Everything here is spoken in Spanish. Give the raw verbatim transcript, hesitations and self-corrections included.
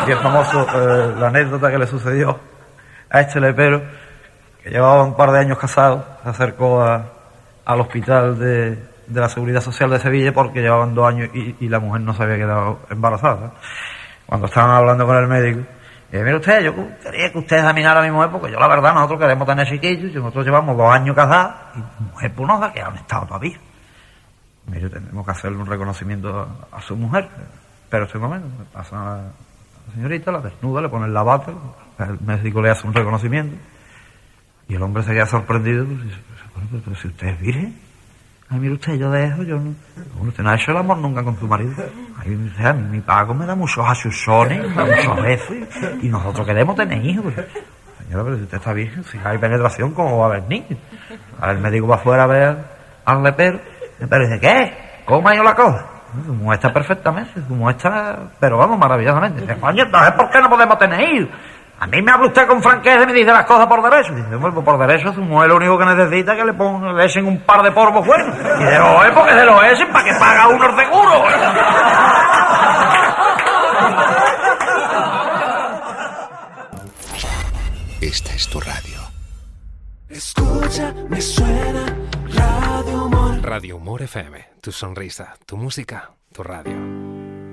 bien famoso eh, la anécdota que le sucedió a este lepero, que llevaba un par de años casado, se acercó a, al hospital de, de la Seguridad Social de Sevilla porque llevaban dos años y, y la mujer no se había quedado embarazada. Cuando estaban hablando con el médico, y mire usted, yo quería que usted examinara a mi mujer, porque yo la verdad, nosotros queremos tener chiquillos, y nosotros llevamos dos años casados, y mi mujer pues no se ha quedado en estado todavía. Mire, tenemos que hacerle un reconocimiento a, a su mujer, pero este momento, me pasa a la señorita, la desnuda, le pone el bata, el médico le hace un reconocimiento, y el hombre se queda sorprendido, pues dice, pero, pero si usted es virgen, ay, mire usted, yo de eso, yo no, bueno, usted no ha hecho el amor nunca con su marido. Ay, o sea, mi pago me da muchos asusones, me da muchos besos, y nosotros queremos tener hijos. Señora, pero si usted está virgen, si hay penetración, ¿cómo va a haber niños? A ver, el médico va afuera a ver al lepero, pero dice, ¿qué? ¿Cómo ha ido la cosa? Su mujer está perfectamente, su mujer está, pero vamos, maravillosamente. Dice, coño, entonces, ¿por qué no podemos tener hijos? A mí me habla usted con franqueza y me dice las cosas por derecho. Dice, bueno, por derecho su mujer lo único que necesita es que le pongan, le echen un par de polvos buenos. Y dice, oye, porque se lo echen para que paga uno el seguro. Esta es tu radio. Escucha, me suena Radio Humor. Radio Humor F M. Tu sonrisa, tu música, tu radio.